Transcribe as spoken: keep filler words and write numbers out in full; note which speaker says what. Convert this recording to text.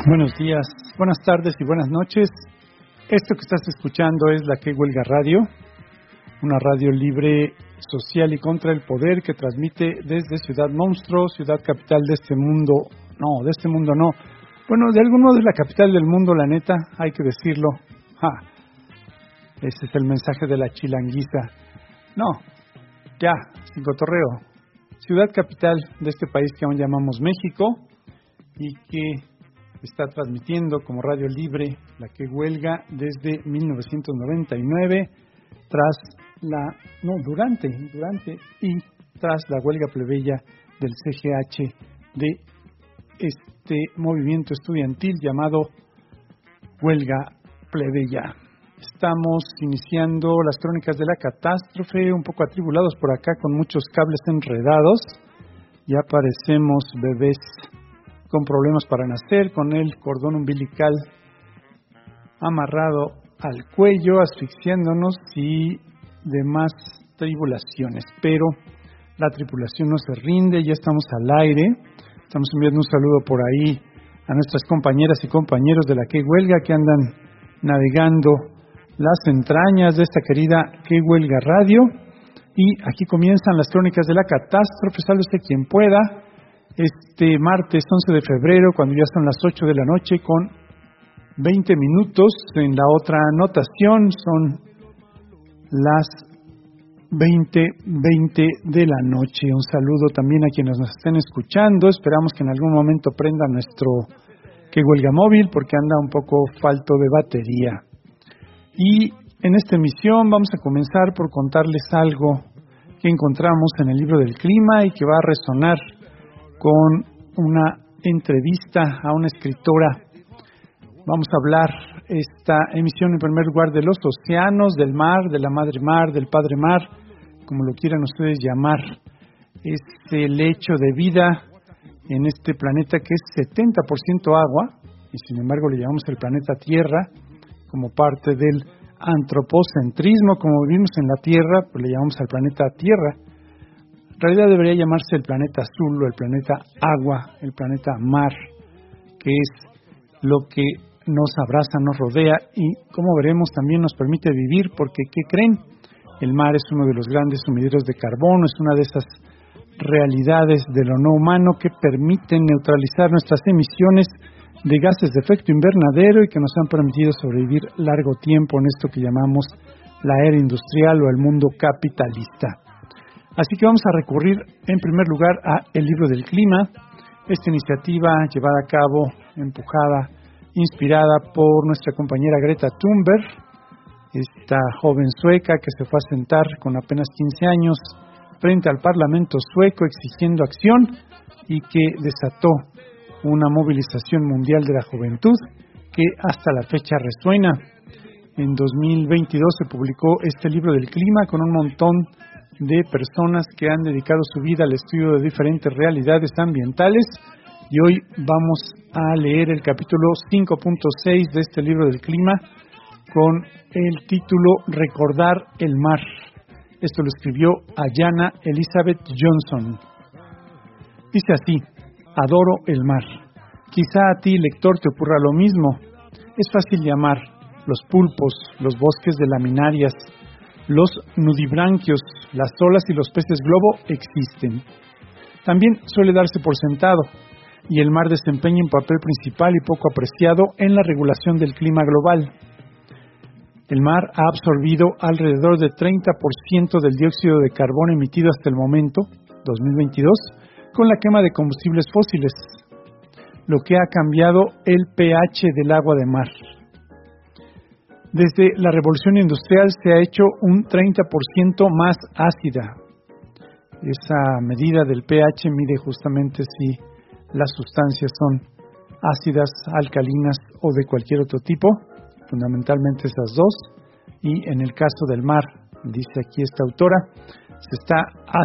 Speaker 1: Buenos días, buenas tardes y buenas noches. Esto que estás escuchando es La Que Huelga Radio, una radio libre, social y contra el poder que transmite desde Ciudad Monstruo, ciudad capital de este mundo. No, de este mundo no. Bueno, de algún modo es la capital del mundo, la neta, hay que decirlo. Ja. Ese es el mensaje de la chilanguiza. No, ya, sin cotorreo. Ciudad capital de este país que aún llamamos México y que está transmitiendo como radio libre La Que Huelga desde mil novecientos noventa y nueve, tras la, no, durante, durante y tras la huelga plebeya del C G H de este movimiento estudiantil llamado Huelga Plebeya. Estamos iniciando las crónicas de la catástrofe, un poco atribulados por acá con muchos cables enredados. Ya parecemos bebés con problemas para nacer, con el cordón umbilical amarrado al cuello, asfixiándonos y demás tribulaciones. Pero la tripulación no se rinde, ya estamos al aire. Estamos enviando un saludo por ahí a nuestras compañeras y compañeros de La Que Huelga que andan navegando las entrañas de esta querida Que Huelga Radio. Y aquí comienzan las crónicas de la catástrofe, sálvese quien pueda. Este martes once de febrero, cuando ya son las ocho de la noche con veinte minutos. En la otra anotación son las veinte veinte de la noche. Un saludo también a quienes nos estén escuchando. Esperamos que en algún momento prenda nuestro Que Huelga móvil porque anda un poco falto de batería. Y en esta emisión vamos a comenzar por contarles algo que encontramos en el libro del clima y que va a resonar con una entrevista a una escritora. Vamos a hablar esta emisión en primer lugar de los océanos, del mar, de la madre mar, del padre mar, como lo quieran ustedes llamar. Es el hecho de vida en este planeta que es setenta por ciento agua y sin embargo le llamamos el planeta Tierra como parte del antropocentrismo. Como vivimos en la Tierra, pues le llamamos al planeta Tierra. En realidad debería llamarse el planeta azul o el planeta agua, el planeta mar, que es lo que nos abraza, nos rodea y, como veremos, también nos permite vivir, porque, ¿qué creen? El mar es uno de los grandes sumideros de carbono, es una de esas realidades de lo no humano que permiten neutralizar nuestras emisiones de gases de efecto invernadero y que nos han permitido sobrevivir largo tiempo en esto que llamamos la era industrial o el mundo capitalista. Así que vamos a recurrir en primer lugar a el libro del clima, esta iniciativa llevada a cabo, empujada, inspirada por nuestra compañera Greta Thunberg, esta joven sueca que se fue a sentar con apenas quince años frente al Parlamento sueco exigiendo acción y que desató una movilización mundial de la juventud que hasta la fecha resuena. En dos mil veintidós se publicó este libro del clima con un montón de personas que han dedicado su vida al estudio de diferentes realidades ambientales y hoy vamos a leer el capítulo cinco punto seis de este libro del clima con el título Recordar el mar. Esto lo escribió Ayana Elizabeth Johnson. Dice así: adoro el mar. Quizá a ti, lector, te ocurra lo mismo. Es fácil llamar los pulpos, los bosques de laminarias, los nudibranquios, las olas y los peces globo existen. También suele darse por sentado, y el mar desempeña un papel principal y poco apreciado en la regulación del clima global. El mar ha absorbido alrededor de treinta por ciento del dióxido de carbono emitido hasta el momento, dos mil veintidós, con la quema de combustibles fósiles, lo que ha cambiado el pH del agua de mar. Desde la revolución industrial se ha hecho un treinta por ciento más ácida. Esa medida del pH mide justamente si las sustancias son ácidas, alcalinas o de cualquier otro tipo, fundamentalmente esas dos, y en el caso del mar, dice aquí esta autora, se está